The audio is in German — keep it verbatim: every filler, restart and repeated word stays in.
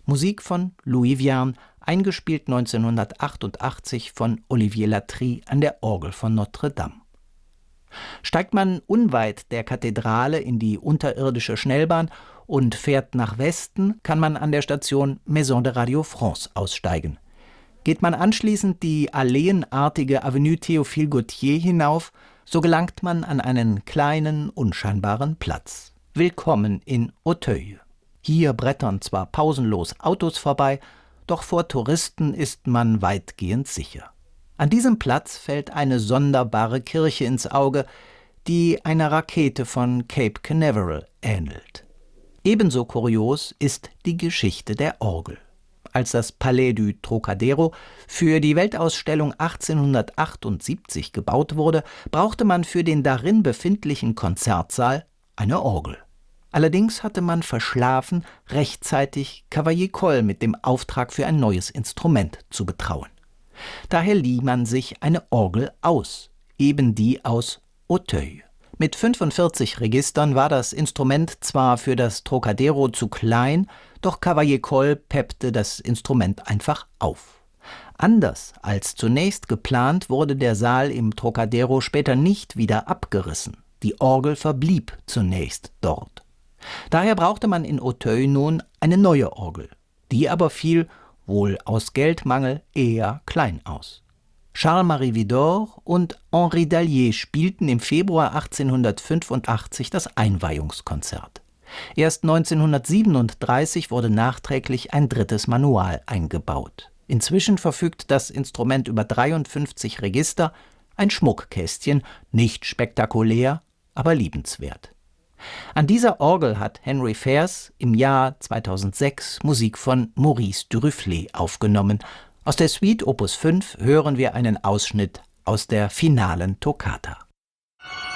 Musik von Louis Vierne, eingespielt neunzehnhundertachtundachtzig von Olivier Latry an der Orgel von Notre Dame. Steigt man unweit der Kathedrale in die unterirdische Schnellbahn und fährt nach Westen, kann man an der Station Maison de Radio France aussteigen. Geht man anschließend die alleenartige Avenue Théophile Gautier hinauf, so gelangt man an einen kleinen, unscheinbaren Platz. Willkommen in Auteuil. Hier brettern zwar pausenlos Autos vorbei, doch vor Touristen ist man weitgehend sicher. An diesem Platz fällt eine sonderbare Kirche ins Auge, die einer Rakete von Cape Canaveral ähnelt. Ebenso kurios ist die Geschichte der Orgel. Als das Palais du Trocadero für die Weltausstellung achtzehnhundertachtundsiebzig gebaut wurde, brauchte man für den darin befindlichen Konzertsaal eine Orgel. Allerdings hatte man verschlafen, rechtzeitig Cavaillé-Coll mit dem Auftrag für ein neues Instrument zu betrauen. Daher lieh man sich eine Orgel aus, eben die aus Auteuil. Mit fünfundvierzig Registern war das Instrument zwar für das Trocadero zu klein, doch Cavaillé-Coll peppte das Instrument einfach auf. Anders als zunächst geplant wurde der Saal im Trocadero später nicht wieder abgerissen. Die Orgel verblieb zunächst dort. Daher brauchte man in Auteuil nun eine neue Orgel. Die aber fiel, wohl aus Geldmangel, eher klein aus. Charles-Marie Widor und Henri Dallier spielten im Februar achtzehnhundertfünfundachtzig das Einweihungskonzert. Erst neunzehnhundertsiebenunddreißig wurde nachträglich ein drittes Manual eingebaut. Inzwischen verfügt das Instrument über dreiundfünfzig Register, ein Schmuckkästchen, nicht spektakulär, aber liebenswert. An dieser Orgel hat Henry Fairs im Jahr zweitausendsechs Musik von Maurice Duruflé aufgenommen. Aus der Suite Opus fünf hören wir einen Ausschnitt aus der finalen Toccata.